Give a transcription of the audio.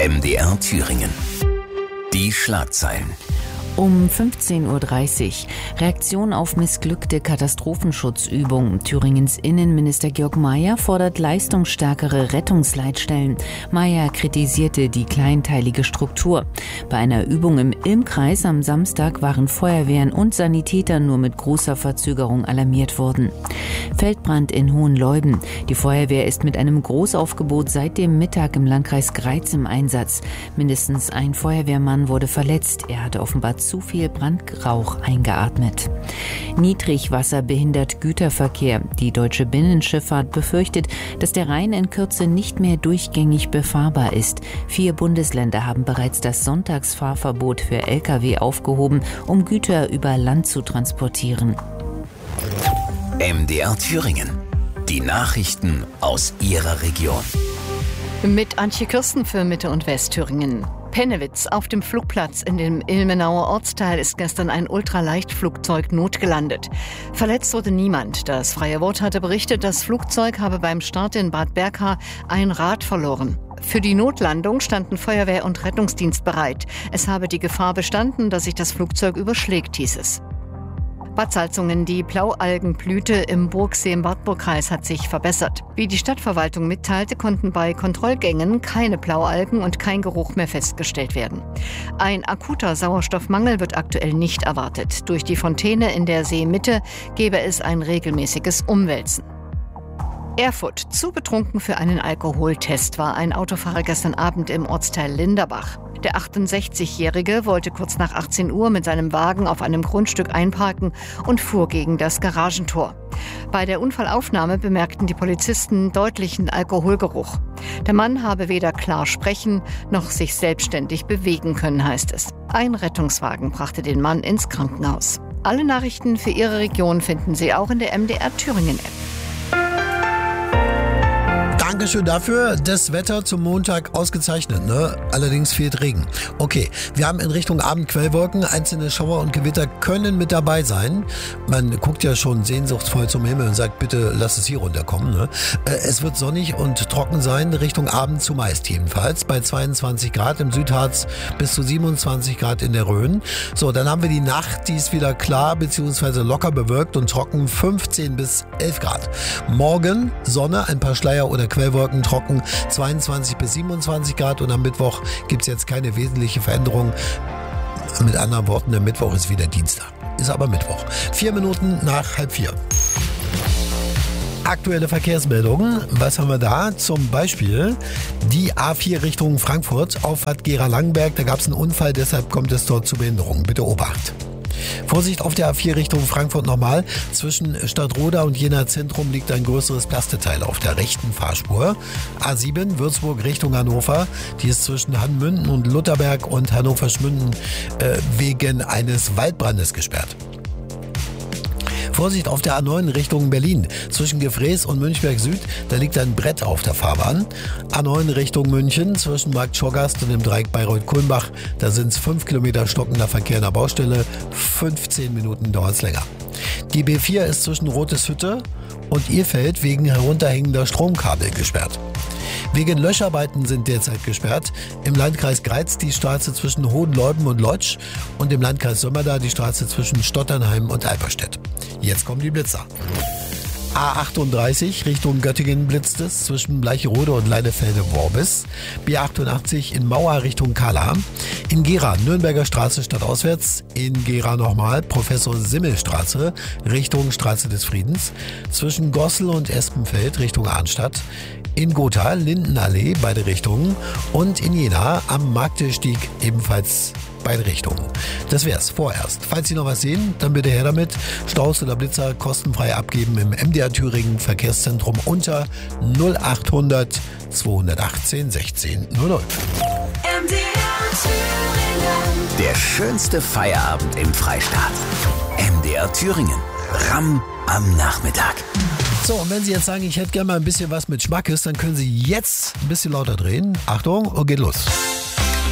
MDR Thüringen. Die Schlagzeilen. Um 15.30 Uhr. Reaktion auf missglückte Katastrophenschutzübung. Thüringens Innenminister Georg Mayer fordert leistungsstärkere Rettungsleitstellen. Mayer kritisierte die kleinteilige Struktur. Bei einer Übung im Ilmkreis am Samstag waren Feuerwehren und Sanitäter nur mit großer Verzögerung alarmiert worden. Feldbrand in Hohenleuben. Die Feuerwehr ist mit einem Großaufgebot seit dem Mittag im Landkreis Greiz im Einsatz. Mindestens ein Feuerwehrmann wurde verletzt. Er hatte offenbar zu viel Brandrauch eingeatmet. Niedrigwasser behindert Güterverkehr. Die deutsche Binnenschifffahrt befürchtet, dass der Rhein in Kürze nicht mehr durchgängig befahrbar ist. 4 Bundesländer haben bereits das Sonntagsfahrverbot für Lkw aufgehoben, um Güter über Land zu transportieren. MDR Thüringen. Die Nachrichten aus Ihrer Region. Mit Antje Kirsten für Mitte- und Westthüringen. Pennewitz. Auf dem Flugplatz in dem Ilmenauer Ortsteil ist gestern ein Ultraleichtflugzeug notgelandet. Verletzt wurde niemand. Das Freie Wort hatte berichtet, das Flugzeug habe beim Start in Bad Berka ein Rad verloren. Für die Notlandung standen Feuerwehr und Rettungsdienst bereit. Es habe die Gefahr bestanden, dass sich das Flugzeug überschlägt, hieß es. Bad Salzungen. Die Blaualgenblüte im Burgsee im Wartburgkreis hat sich verbessert. Wie die Stadtverwaltung mitteilte, konnten bei Kontrollgängen keine Blaualgen und kein Geruch mehr festgestellt werden. Ein akuter Sauerstoffmangel wird aktuell nicht erwartet. Durch die Fontäne in der Seemitte gebe es ein regelmäßiges Umwälzen. Erfurt. Zu betrunken für einen Alkoholtest war ein Autofahrer gestern Abend im Ortsteil Linderbach. Der 68-Jährige wollte kurz nach 18 Uhr mit seinem Wagen auf einem Grundstück einparken und fuhr gegen das Garagentor. Bei der Unfallaufnahme bemerkten die Polizisten deutlichen Alkoholgeruch. Der Mann habe weder klar sprechen noch sich selbstständig bewegen können, heißt es. Ein Rettungswagen brachte den Mann ins Krankenhaus. Alle Nachrichten für Ihre Region finden Sie auch in der MDR Thüringen App. Dankeschön dafür. Das Wetter zum Montag ausgezeichnet, ne? Allerdings fehlt Regen. Okay, wir haben in Richtung Abend Quellwolken. Einzelne Schauer und Gewitter können mit dabei sein. Man guckt ja schon sehnsuchtsvoll zum Himmel und sagt, bitte lass es hier runterkommen. Ne? Es wird sonnig und trocken sein, Richtung Abend zumeist jedenfalls. Bei 22 Grad im Südharz bis zu 27 Grad in der Rhön. So, dann haben wir die Nacht, die ist wieder klar bzw. locker bewölkt und trocken, 15 bis 11 Grad. Morgen Sonne, ein paar Schleier oder Quellwolken trocken, 22 bis 27 Grad und am Mittwoch gibt es jetzt keine wesentliche Veränderung. Mit anderen Worten, der Mittwoch ist wieder Dienstag. Ist aber Mittwoch. 4 Minuten nach 3:30. Aktuelle Verkehrsmeldungen. Was haben wir da? Zum Beispiel die A4 Richtung Frankfurt, Auffahrt Gera-Langenberg. Da gab es einen Unfall, deshalb kommt es dort zu Behinderungen. Bitte Obacht. Vorsicht auf der A4 Richtung Frankfurt nochmal. Zwischen Stadtroda und Jena Zentrum liegt ein größeres Plasteteil auf der rechten Fahrspur. A7 Würzburg Richtung Hannover. Die ist zwischen Hannmünden und Lutherberg und Hannover-Schmünden wegen eines Waldbrandes gesperrt. Vorsicht auf der A9 Richtung Berlin. Zwischen Gefrees und Münchberg Süd, da liegt ein Brett auf der Fahrbahn. A9 Richtung München, zwischen Markt Schoggast und dem Dreieck Bayreuth-Kulmbach, da sind es 5 Kilometer stockender Verkehr in der Baustelle. 15 Minuten dauert es länger. Die B4 ist zwischen Roteshütte und Irfeld wegen herunterhängender Stromkabel gesperrt. Wegen Löscharbeiten sind derzeit gesperrt. Im Landkreis Greiz die Straße zwischen Hohenleuben und Lodz und im Landkreis Sömmerda die Straße zwischen Stotternheim und Alperstedt. Jetzt kommen die Blitzer. A38 Richtung Göttingen blitzt es zwischen Bleicherode und Leinefelde-Worbis. B88 in Mauer Richtung Kala. In Gera Nürnberger Straße stadtauswärts. In Gera nochmal Professor-Simmel-Straße Richtung Straße des Friedens. Zwischen Gossel und Espenfeld Richtung Arnstadt. In Gotha Lindenallee beide Richtungen. Und in Jena am Marktestieg ebenfalls beide Richtungen. Das wär's vorerst. Falls Sie noch was sehen, dann bitte her damit. Staus oder Blitzer kostenfrei abgeben im MDR Thüringen Verkehrszentrum unter 0800 218 16 00. MDR Thüringen. Der schönste Feierabend im Freistaat. MDR Thüringen. Ramm am Nachmittag. So, und wenn Sie jetzt sagen, ich hätte gerne mal ein bisschen was mit Schmackes, dann können Sie jetzt ein bisschen lauter drehen. Achtung, und geht los.